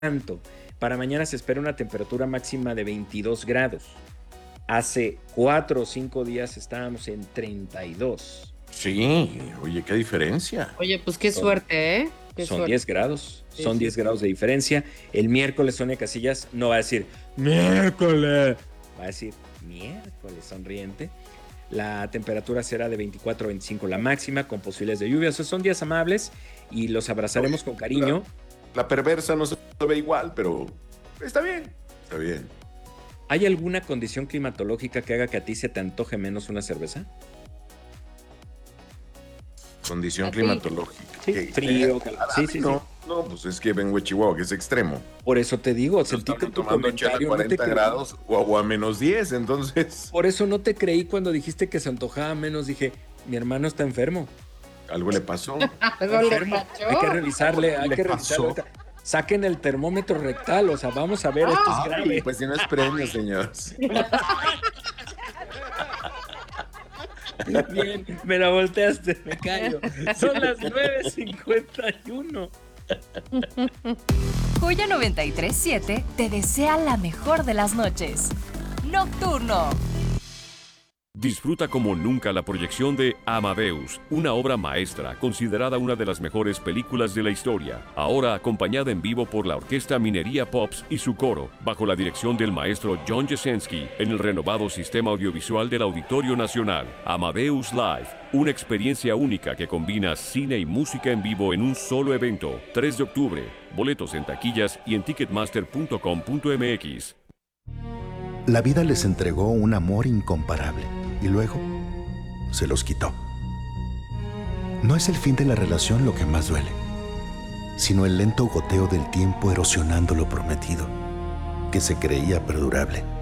tanto. Para mañana se espera una temperatura máxima de 22 grados. Hace 4 o 5 días estábamos en 32. Sí, oye, qué diferencia. Oye, pues qué suerte, ¿eh? Qué Son suerte. 10 grados. Sí, Son sí, 10 sí. grados de diferencia. El miércoles Sonia Casillas no va a decir miércoles, va a decir miércoles sonriente. La temperatura será de 24 a 25 la máxima, con posibilidades de lluvia. O sea, son días amables y los abrazaremos con cariño. La perversa no se ve igual, pero está bien. Está bien. ¿Hay alguna condición climatológica que haga que a ti se te antoje menos una cerveza? Condición ¿A ti? climatológica. Sí, ¿Qué? frío, calor. Sí, sí, sí. No, pues es que vengo de Chihuahua, que es extremo. Por eso te digo, No sentí que estamos tu tomando chela a comentario no te 40 creí. grados o a menos 10, entonces Por eso no te creí cuando dijiste que se antojaba menos. Dije, mi hermano está enfermo. algo le pasó. Algo le Enfermo. cachó. Hay que revisarle, hay ¿Le que pasó? revisarle. Saquen el termómetro rectal, o sea, vamos a ver, esto es Ay, grave. pues si no es premio, señores. Bien, me la volteaste, me callo. Son las 9:51. Joya 93.7 te desea la mejor de las noches. Nocturno. Disfruta como nunca la proyección de Amadeus, una obra maestra considerada una de las mejores películas de la historia, ahora acompañada en vivo por la Orquesta Minería Pops y su coro, bajo la dirección del maestro John Jasenski, en el renovado sistema audiovisual del Auditorio Nacional. Amadeus Live, una experiencia única que combina cine y música en vivo en un solo evento. 3 de octubre, boletos en taquillas y en ticketmaster.com.mx. La vida les entregó un amor incomparable y luego se los quitó. No es el fin de la relación lo que más duele, sino el lento goteo del tiempo erosionando lo prometido, que se creía perdurable.